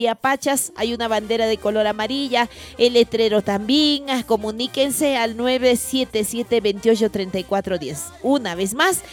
Pachas, hay una bandera de color amarilla, el letrero también. Comuníquense al 977-283410. Una vez más,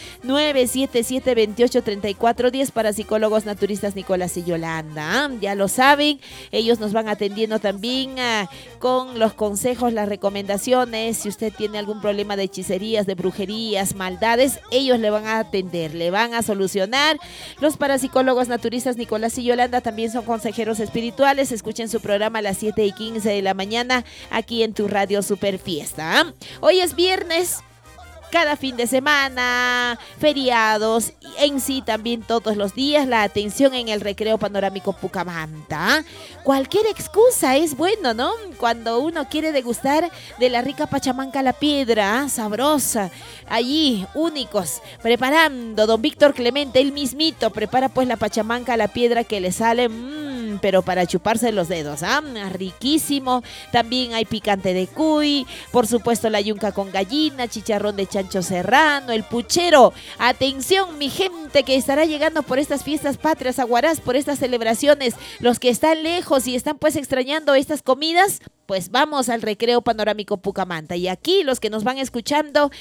977-283410 para psicólogos naturistas Nicolás y Yolanda. Ya lo saben, ellos nos van atendiendo también con los consejos, las recomendaciones. Si usted tiene algún problema de hechicerías, de brujerías, maldades, ellos le van a atender, le van a solucionar. Los parapsicólogos naturistas Nicolás y Yolanda también son consejeros espirituales. Escuchen su programa a las 7:15 de la mañana aquí en tu radio Super Fiesta. Hoy es viernes. Cada fin de semana, feriados, en sí también todos los días, la atención en el recreo panorámico Pucamanta. Cualquier excusa es bueno, ¿no? Cuando uno quiere degustar de la rica pachamanca a la piedra, sabrosa, allí, únicos, preparando, don Víctor Clemente, él mismito, prepara pues la pachamanca a la piedra que le sale, pero para chuparse los dedos, riquísimo. También hay picante de cuy, por supuesto la yunca con gallina, chicharrón de chancho serrano, el puchero. Atención, mi gente que estará llegando por estas fiestas patrias a Huaraz, por estas celebraciones, los que están lejos y están pues extrañando estas comidas, pues vamos al recreo panorámico Pucamanta. Y aquí los que nos van escuchando,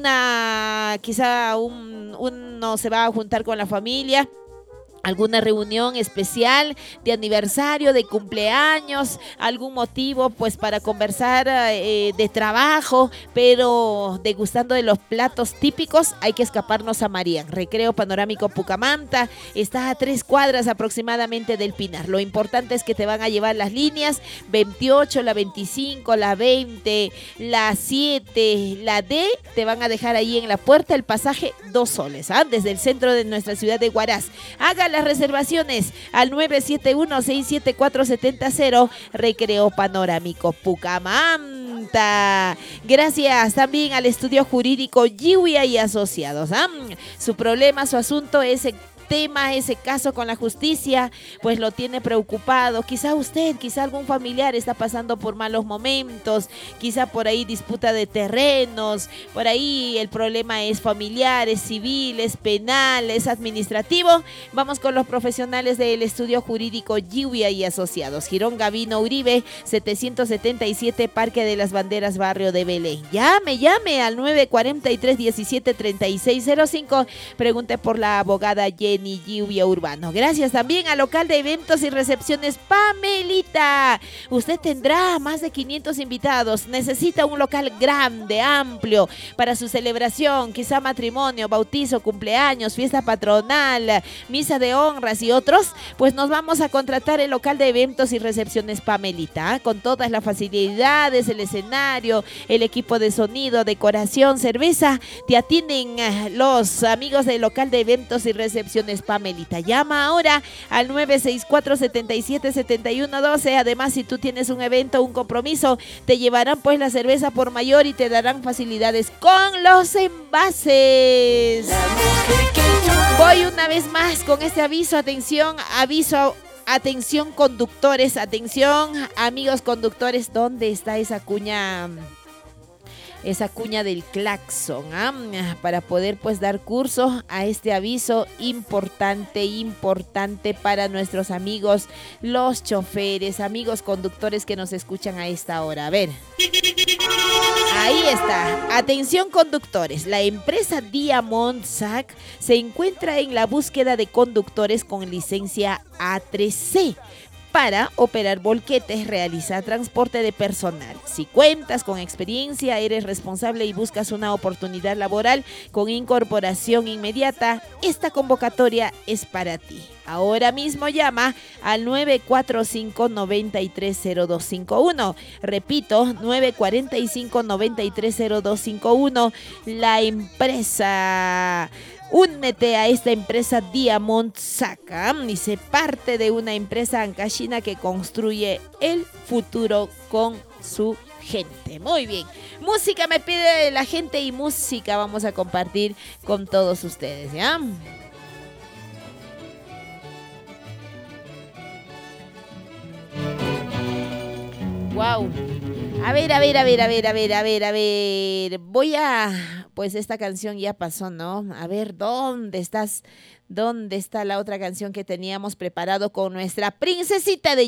quizá uno se va a juntar con la familia, alguna reunión especial de aniversario, de cumpleaños, algún motivo pues para conversar de trabajo, pero degustando de los platos típicos. Hay que escaparnos a María. Recreo panorámico Pucamanta está a 3 cuadras aproximadamente del Pinar. Lo importante es que te van a llevar las líneas 28, la 25, la 20, la 7, la D, te van a dejar ahí en la puerta el pasaje 2 soles, desde el centro de nuestra ciudad de Huaraz. Haga las reservaciones al 971-674-700, Recreo Panorámico Pucamanta. Gracias también al estudio jurídico Giuya y Asociados. Su problema, su asunto, ese tema, ese caso con la justicia, pues lo tiene preocupado. Quizá usted, quizá algún familiar está pasando por malos momentos, quizá por ahí disputa de terrenos, por ahí el problema es familiar, es civil, es penal, es administrativo. Vamos con los profesionales del estudio jurídico Giuya y Asociados. Girón Gavino Uribe, 777, Parque de las Banderas, barrio de Belén. Llame al 943-173605. Pregunte por la abogada Jenny Giuya Urbano. Gracias también al local de eventos y recepciones Pamelita. Usted tendrá más de 500 invitados. Necesita un local grande, amplio para su celebración, quizá matrimonio, bautizo, cumpleaños, fiesta patronal, misa de honras y otros. Pues nos vamos a contratar el local de eventos y recepciones Pamelita, con todas las facilidades, el escenario, el equipo de sonido, decoración, cerveza. Te atienden los amigos del local de eventos y recepciones Pamelita. Llama ahora al 964-77-7112. Además, si tú tienes un evento, un compromiso, te llevarán pues la cerveza por mayor y te darán facilidades con los envases. Voy una vez más con este aviso. Atención conductores, atención amigos conductores. ¿Dónde está esa cuña del claxon, para poder pues dar curso a este aviso importante para nuestros amigos, los choferes, amigos conductores que nos escuchan a esta hora? A ver, ahí está. Atención conductores, la empresa Diamond Sac se encuentra en la búsqueda de conductores con licencia A3C para operar volquetes, realizar transporte de personal. Si cuentas con experiencia, eres responsable y buscas una oportunidad laboral con incorporación inmediata, esta convocatoria es para ti. Ahora mismo llama al 945-930251. Repito, 945-930251. La empresa... Únete a esta empresa Diamond Saca y sé parte de una empresa ancashina que construye el futuro con su gente. Muy bien, música me pide la gente y música vamos a compartir con todos ustedes, ¿ya? Wow. A ver, a ver, a ver, a ver, a ver, a ver, a ver. Voy a, pues esta canción ya pasó, ¿no? A ver, ¿dónde estás? ¿Dónde está la otra canción que teníamos preparado con nuestra princesita de